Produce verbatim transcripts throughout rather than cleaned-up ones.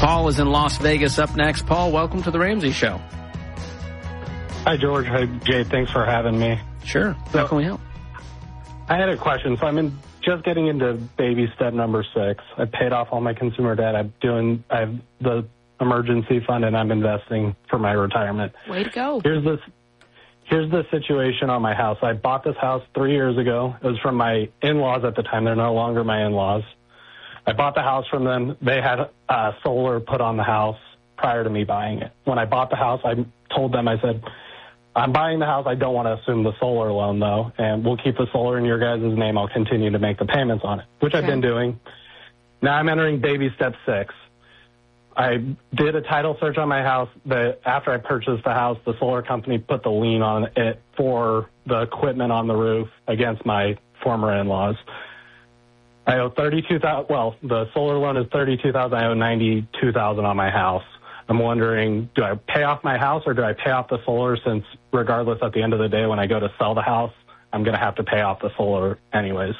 Paul is in Las Vegas up next. Paul, welcome to the Ramsey Show. Hi, George. Hi, Jay. Thanks for having me. Sure. So, how can we help? I had a question. So I'm in, just getting into baby step number six. I paid off all my consumer debt. I'm doing. I have the emergency fund, and I'm investing for my retirement. Way to go. Here's this. Here's the situation on my house. I bought this house three years ago. It was from my in-laws at the time. They're no longer my in-laws. I bought the house from them. They had uh, solar put on the house prior to me buying it. When I bought the house, I told them, I said, I'm buying the house. I don't want to assume the solar loan, though, and we'll keep the solar in your guys' name. I'll continue to make the payments on it, which okay. I've been doing. Now I'm entering baby step six. I did a title search on my house. The, after I purchased the house, the solar company put the lien on it for the equipment on the roof against my former in-laws. I owe thirty-two thousand dollars. Well, the solar loan is thirty-two thousand dollars. I owe ninety-two thousand dollars on my house. I'm wondering, do I pay off my house or do I pay off the solar, since regardless at the end of the day when I go to sell the house, I'm going to have to pay off the solar anyways.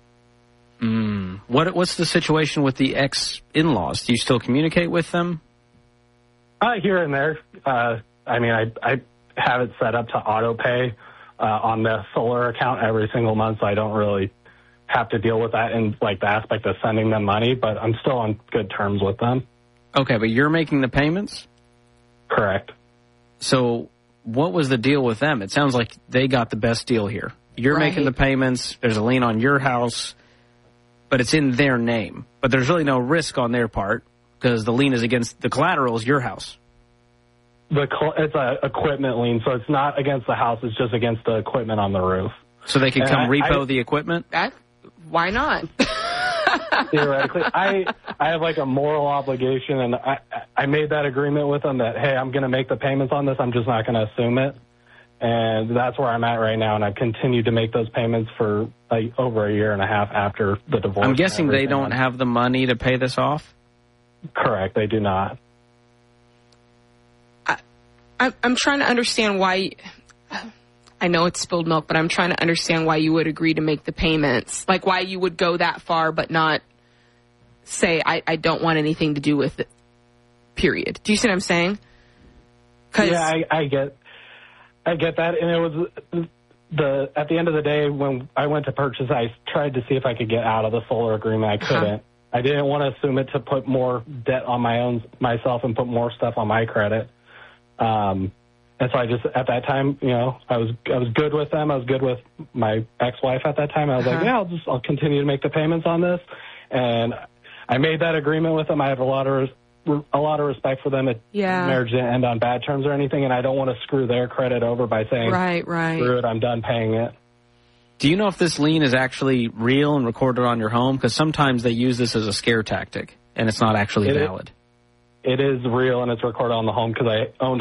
Mm. What What's the situation with the ex-in-laws? Do you still communicate with them? Uh, here and there. Uh, I mean, I, I have it set up to auto pay uh, on the solar account every single month, so I don't really have to deal with that in like the aspect of sending them money, but I'm still on good terms with them. Okay, but you're making the payments? Correct. So what was the deal with them? It sounds like they got the best deal here. You're right. making the payments. There's a lien on your house, but it's in their name. But there's really no risk on their part because the lien is against the collateral is your house. The It's a equipment lien, so it's not against the house. It's just against the equipment on the roof. So they can and come I, repo I, the equipment? That, why not? Theoretically, I I have like a moral obligation, and I I made that agreement with them that, hey, I'm going to make the payments on this. I'm just not going to assume it, and that's where I'm at right now. And I've continued to make those payments for like over a year and a half after the divorce. I'm guessing they don't have the money to pay this off. Correct, they do not. I, I'm trying to understand why. I know it's spilled milk, but I'm trying to understand why you would agree to make the payments. Like why you would go that far but not say, I, I don't want anything to do with it, period. Do you see what I'm saying? Yeah, I, I get I get that. And it was the at the end of the day, when I went to purchase, I tried to see if I could get out of the solar agreement. I couldn't. Uh-huh. I didn't want to assume it to put more debt on my own myself and put more stuff on my credit. Um And so I just, at that time, you know, I was I was good with them. I was good with my ex-wife at that time. I was uh-huh. like, yeah, I'll just I'll continue to make the payments on this, and I made that agreement with them. I have a lot of a lot of respect for them. It, yeah. Marriage didn't end on bad terms or anything, and I don't want to screw their credit over by saying, right, right, screw it, I'm done paying it. Do you know if this lien is actually real and recorded on your home? Because sometimes they use this as a scare tactic, and it's not actually it valid. Is, it is real, and it's recorded on the home because I owned